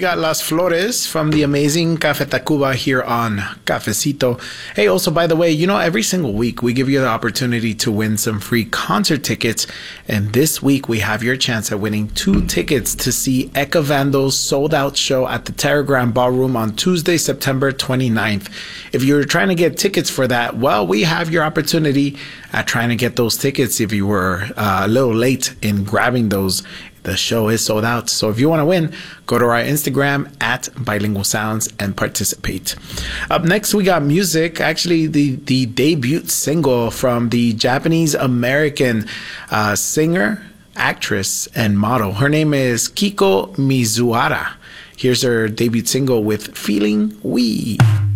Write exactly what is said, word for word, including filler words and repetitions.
got Las Flores from the amazing Café Tacuba here on Cafecito. Hey, also, by the way, you know, every single week we give you the opportunity to win some free concert tickets. And this week we have your chance at winning two tickets to see Eka Vando's sold out show at the Terragram Ballroom on Tuesday, September twenty-ninth. If you're trying to get tickets for that, well, we have your opportunity at trying to get those tickets if you were uh, a little late in grabbing those. The show is sold out. So if you want to win, go to our Instagram at Bilingual Sounds and participate. Up next, we got music. Actually, the, the debut single from the Japanese American uh, singer, actress, and model. Her name is Kiko Mizuhara. Here's her debut single with Feeling We.